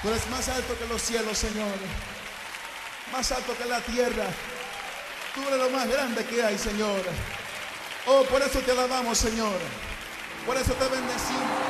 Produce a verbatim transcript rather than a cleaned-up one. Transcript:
Tú eres más alto que los cielos, Señor. Más alto que la tierra. Tú eres lo más grande que hay, Señor. Oh, por eso te alabamos, Señor. Por eso te bendecimos.